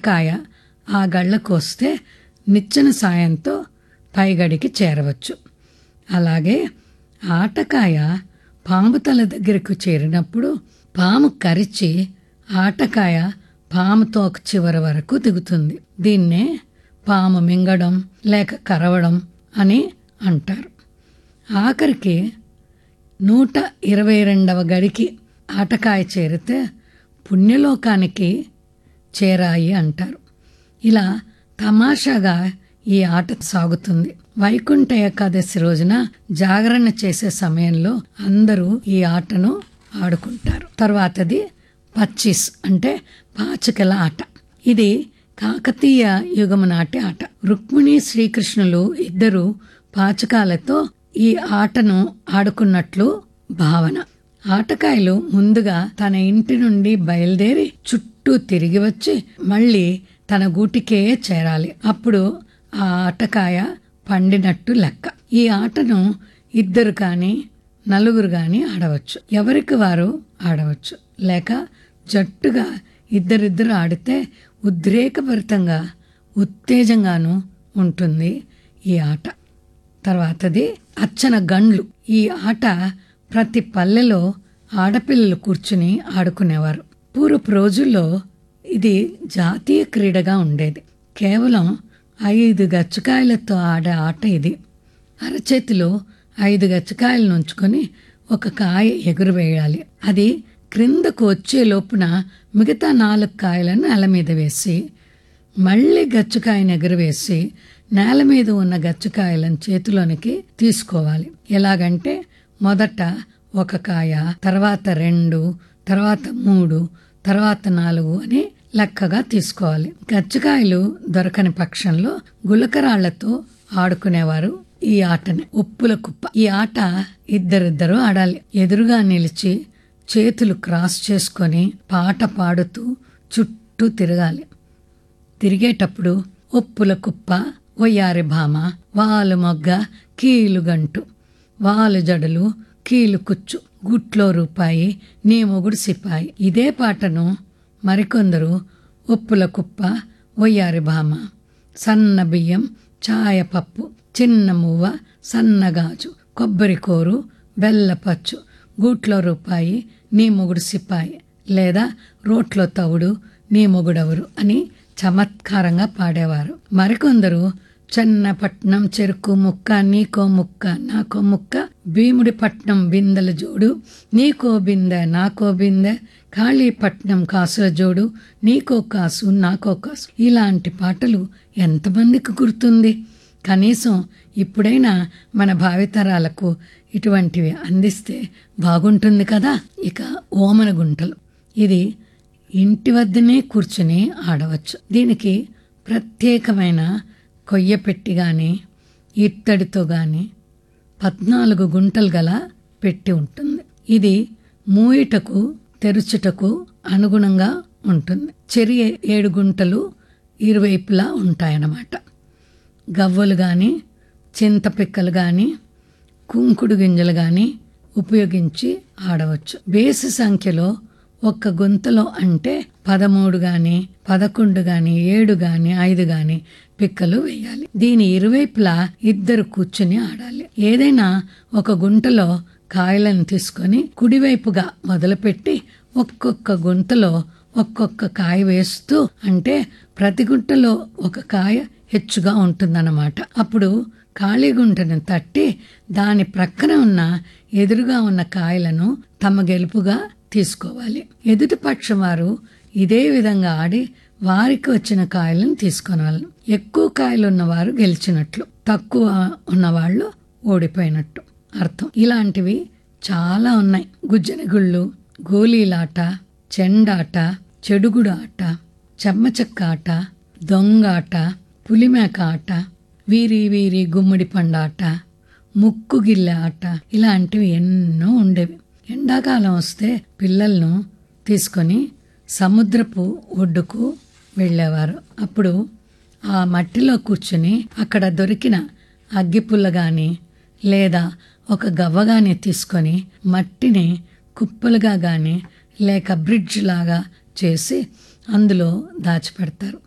ఆటకాయ ఆ గళ్లకు వస్తే నిచ్చెన సాయంతో పైగడికి చేరవచ్చు. అలాగే ఆటకాయ పాము తల దగ్గరకు చేరినప్పుడు పాము కరిచి ఆటకాయ పాము తోక చివరి వరకు దిగుతుంది. దీన్నే పాము మింగడం లేక కరవడం అని అంటారు. ఆఖరికి 122వ గడికి ఆటకాయ చేరితే పుణ్యలోకానికి చేరాయి అంటారు. ఇలా తమాషాగా ఈ ఆట సాగుతుంది. వైకుంఠ ఏకాదశి రోజున జాగరణ చేసే సమయంలో అందరూ ఈ ఆటను ఆడుకుంటారు. తర్వాతది పచ్చీస్ అంటే పాచికల ఆట. ఇది కాకతీయ యుగము నాటి ఆట. రుక్మిణి శ్రీకృష్ణులు ఇద్దరు పాచకాలతో ఈ ఆటను ఆడుకున్నట్లు భావన. ఆటకాయలు ముందుగా తన ఇంటి నుండి బయలుదేరి చుట్టూ తిరిగి వచ్చి మళ్ళీ తన గూటికే చేరాలి. అప్పుడు ఆ ఆటకాయ పండినట్టు లెక్క. ఈ ఆటను ఇద్దరు కానీ నలుగురు కానీ ఆడవచ్చు. ఎవరికి వారు ఆడవచ్చు. లేక జట్టుగా ఇద్దరిద్దరు ఆడితే ఉద్రేకభరితంగా ఉత్తేజంగాను ఉంటుంది ఈ ఆట. తర్వాతది అచ్చన గండ్లు. ఈ ఆట ప్రతి పల్లెలో ఆడపిల్లలు కూర్చుని ఆడుకునేవారు. పూర్వపు రోజుల్లో ఇది జాతీయ క్రీడగా ఉండేది. కేవలం 5 గచ్చకాయలతో ఆడే ఆట ఇది. అరచేతిలో 5 గచ్చకాయలను ఉంచుకొని ఒక కాయ ఎగురవేయాలి. అది క్రిందకు వచ్చే లోపున మిగతా 4 కాయలను నేల మీద వేసి మళ్ళీ గచ్చకాయను ఎగురవేసి నేల మీద ఉన్న గచ్చకాయలను చేతిలోనికి తీసుకోవాలి. ఎలాగంటే మొదట 1 కాయ, తర్వాత 2, తర్వాత 3, తర్వాత 4 అని లెక్కగా తీసుకోవాలి. గచ్చకాయలు దొరకని పక్షంలో గులకరాళ్లతో ఆడుకునేవారు ఈ ఆటని. ఉప్పుల కుప్ప. ఈ ఆట ఇద్దరిద్దరు ఆడాలి. ఎదురుగా నిలిచి చేతులు క్రాస్ చేసుకొని పాట పాడుతూ చుట్టూ తిరగాలి. తిరిగేటప్పుడు ఉప్పుల కుప్ప, ఒయ్యారి భామ, వాలు మొగ్గ, కీలు గంటు, వాలు జడలు, కీలు కుచ్చు, గుట్లో రూపాయి, నీ మొగుడు సిపాయి. ఇదే పాటను మరికొందరు ఉప్పుల కుప్ప, ఒయ్యారి భామ, సన్న బియ్యం, ఛాయపప్పు, చిన్న మువ్వ, సన్నగాజు, కొబ్బరికోరు, బెల్లపచ్చు, గూట్లో రూపాయి, నీ మొగుడు సిపాయి, లేదా రోట్లో తవుడు, నీ మొగుడెవరు అని చమత్కారంగా పాడేవారు. మరికొందరు చెన్నపట్నం చెరుకు ముక్క, నీకో ముక్క నాకో ముక్క, భీముడి పట్నం బిందెల జోడు, నీకో బిందె నాకో బిందె, కాళీపట్నం కాసుల జోడు, నీకో కాసు నాకో కాసు. ఇలాంటి పాటలు ఎంతమందికి గుర్తుంది? కనీసం ఇప్పుడైనా మన భావితరాలకు ఇటువంటివి అందిస్తే బాగుంటుంది కదా. ఇక ఓమన గుంటలు. ఇది ఇంటి వద్దనే కూర్చుని ఆడవచ్చు. దీనికి ప్రత్యేకమైన కొయ్య పెట్టి కానీ ఇత్తడితో కానీ 14 గుంటలు గల పెట్టి ఉంటుంది. ఇది మూయుటకు తెరుచుటకు అనుగుణంగా ఉంటుంది. చెరి 7 గుంటలు ఇరువైపులా ఉంటాయన్నమాట. గవ్వలు కానీ చింతపిక్కలు కానీ కుంకుడు గింజలు కానీ ఉపయోగించి ఆడవచ్చు. బేసి సంఖ్యలో 1 గుంతలో అంటే 13 కానీ 11 కానీ 7 కానీ 5 కానీ పిక్కలు వేయాలి. దీని ఇరువైపులా ఇద్దరు కూర్చుని ఆడాలి. ఏదైనా 1 గుంటలో కాయలను తీసుకొని కుడివైపుగా మొదలుపెట్టి ఒక్కొక్క గుంతలో ఒక్కొక్క కాయ వేస్తూ, అంటే ప్రతి గుంటలో 1 కాయ హెచ్చుగా ఉంటుందన్నమాట. అప్పుడు ఖాళీ గుంటను తట్టి దాని ప్రక్కన ఉన్న ఎదురుగా ఉన్న కాయలను తమ గెలుపుగా తీసుకోవాలి. ఎదుటి పక్షం వారు ఇదే విధంగా ఆడి వారికి వచ్చిన కాయలను తీసుకోవాలి. ఎక్కువ కాయలు ఉన్నవారు గెలిచినట్లు, తక్కువ ఉన్నవాళ్ళు ఓడిపోయినట్టు అర్థం. ఇలాంటివి చాలా ఉన్నాయి. గుజ్జనగుళ్ళు, గోళీలాట, చెండాట, చెడుగుడు ఆట, చెమ్మచెక్క ఆట, దొంగాట, పులిమేక ఆట, వీరి వీరి గుమ్మడి పండాట, ముక్కుగిల్లె ఆట, ఇలాంటివి ఎన్నో ఉండేవి. ఎండాకాలం వస్తే పిల్లలను తీసుకొని సముద్రపు ఒడ్డుకు వెళ్ళేవారు. అప్పుడు ఆ మట్టిలో కూర్చుని అక్కడ దొరికిన అగ్గిపుల్ల కానీ లేదా 1 గవ్వ కానీ తీసుకొని మట్టిని కుప్పలుగా కానీ లేక బ్రిడ్జ్ లాగా చేసి అందులో దాచిపెడతారు.